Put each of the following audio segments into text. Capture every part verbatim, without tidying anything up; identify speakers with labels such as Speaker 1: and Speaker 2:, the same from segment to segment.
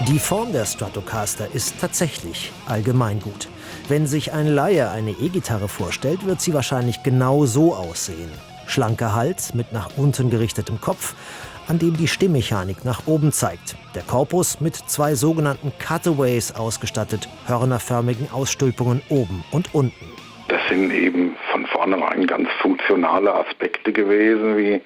Speaker 1: Die Form der Stratocaster ist tatsächlich allgemeingut. Wenn sich ein Laie eine E-Gitarre vorstellt, wird sie wahrscheinlich genau so aussehen. Schlanker Hals mit nach unten gerichtetem Kopf, an dem die Stimmmechanik nach oben zeigt. Der Korpus mit zwei sogenannten Cutaways ausgestattet, hörnerförmigen Ausstülpungen oben und unten.
Speaker 2: Das sind eben von vornherein ganz funktionale Aspekte gewesen, wie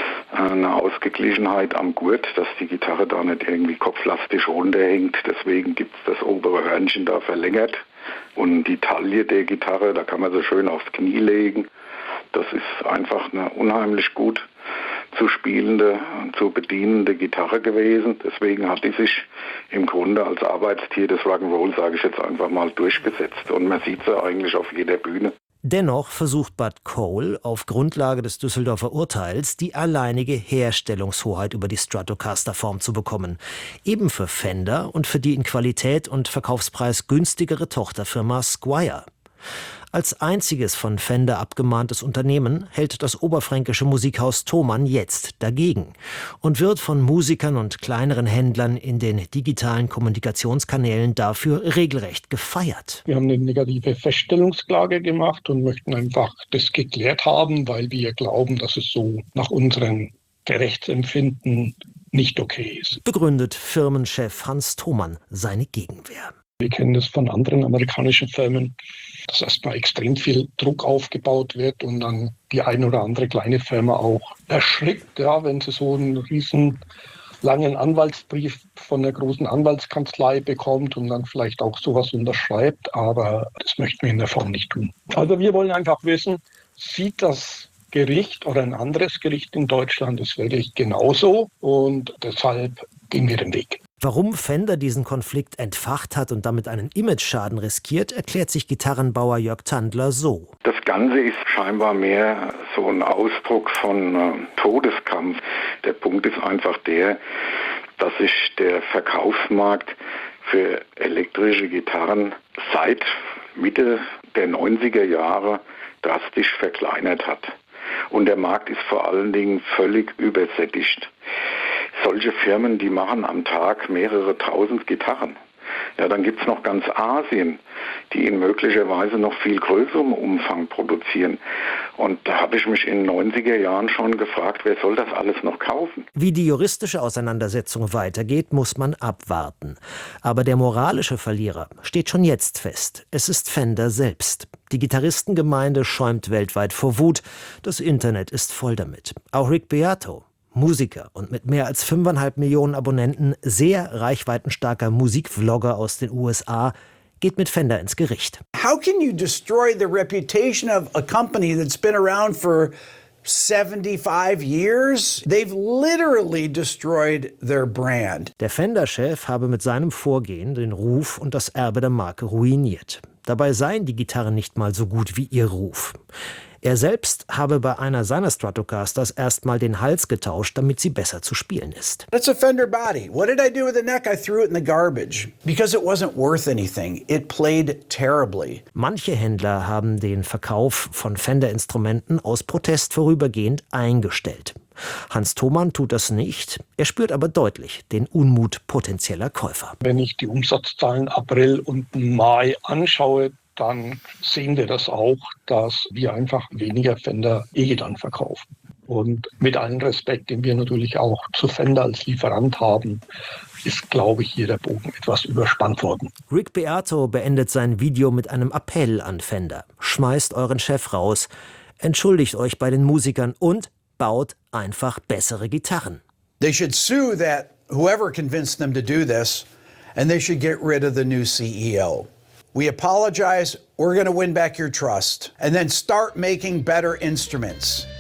Speaker 2: eine Ausgeglichenheit am Gurt, dass die Gitarre da nicht irgendwie kopflastig runterhängt. Deswegen gibt es das obere Hörnchen da verlängert. Und die Taille der Gitarre, da kann man so schön aufs Knie legen. Das ist einfach eine unheimlich gut zu spielende, zu bedienende Gitarre gewesen. Deswegen hat die sich im Grunde als Arbeitstier des Rock'n'Roll, sage ich jetzt einfach mal, durchgesetzt. Und man sieht sie eigentlich auf jeder Bühne.
Speaker 1: Dennoch versucht Bud Cole auf Grundlage des Düsseldorfer Urteils die alleinige Herstellungshoheit über die Stratocaster-Form zu bekommen. Eben für Fender und für die in Qualität und Verkaufspreis günstigere Tochterfirma Squier. Als einziges von Fender abgemahntes Unternehmen hält das oberfränkische Musikhaus Thomann jetzt dagegen und wird von Musikern und kleineren Händlern in den digitalen Kommunikationskanälen dafür regelrecht gefeiert.
Speaker 3: Wir haben eine negative Feststellungsklage gemacht und möchten einfach das geklärt haben, weil wir glauben, dass es so nach unserem Rechtsempfinden nicht okay ist.
Speaker 1: Begründet Firmenchef Hans Thomann seine Gegenwehr.
Speaker 3: Wir kennen das von anderen amerikanischen Firmen, dass erstmal extrem viel Druck aufgebaut wird und dann die ein oder andere kleine Firma auch erschrickt, ja, wenn sie so einen riesen langen Anwaltsbrief von einer großen Anwaltskanzlei bekommt und dann vielleicht auch sowas unterschreibt. Aber das möchten wir in der Form nicht tun. Also wir wollen einfach wissen, sieht das Gericht oder ein anderes Gericht in Deutschland das wirklich genauso? Und deshalb gehen wir den Weg.
Speaker 1: Warum Fender diesen Konflikt entfacht hat und damit einen Imageschaden riskiert, erklärt sich Gitarrenbauer Jörg Tandler so.
Speaker 2: Das Ganze ist scheinbar mehr so ein Ausdruck von äh, Todeskampf. Der Punkt ist einfach der, dass sich der Verkaufsmarkt für elektrische Gitarren seit Mitte der neunziger Jahre drastisch verkleinert hat. Und der Markt ist vor allen Dingen völlig übersättigt. Solche Firmen, die machen am Tag mehrere tausend Gitarren. Ja, dann gibt's noch ganz Asien, die in möglicherweise noch viel größerem Umfang produzieren. Und da habe ich mich in den neunziger Jahren schon gefragt, wer soll das alles noch kaufen?
Speaker 1: Wie die juristische Auseinandersetzung weitergeht, muss man abwarten. Aber der moralische Verlierer steht schon jetzt fest. Es ist Fender selbst. Die Gitarristengemeinde schäumt weltweit vor Wut. Das Internet ist voll damit. Auch Rick Beato, Musiker und mit mehr als fünfeinhalb Millionen Abonnenten, sehr reichweitenstarker Musikvlogger aus den U S A, geht mit Fender ins Gericht.
Speaker 4: How can you destroy the reputation of a company that's been around for seventy-five years? They've literally destroyed their brand.
Speaker 1: Der Fender-Chef habe mit seinem Vorgehen den Ruf und das Erbe der Marke ruiniert. Dabei seien die Gitarren nicht mal so gut wie ihr Ruf. Er selbst habe bei einer seiner Stratocasters erstmal den Hals getauscht, damit sie besser zu spielen ist.
Speaker 4: That's a Fender body. What did I do with the neck? I threw it in the garbage. Because it wasn't worth anything. It played terribly.
Speaker 1: Manche Händler haben den Verkauf von Fender-Instrumenten aus Protest vorübergehend eingestellt. Hans Thomann tut das nicht. Er spürt aber deutlich den Unmut potenzieller Käufer.
Speaker 3: Wenn ich die Umsatzzahlen April und Mai anschaue, dann sehen wir das auch, dass wir einfach weniger Fender E-Gitarren verkaufen. Und mit allem Respekt, den wir natürlich auch zu Fender als Lieferant haben, ist, glaube ich, hier der Bogen etwas überspannt worden.
Speaker 1: Rick Beato beendet sein Video mit einem Appell an Fender. Schmeißt euren Chef raus, entschuldigt euch bei den Musikern und baut einfach bessere Gitarren.
Speaker 4: They should sue that whoever convinced them to do this, and they should get rid of the new C E O. We apologize, we're going to win back your trust, and then start making better instruments.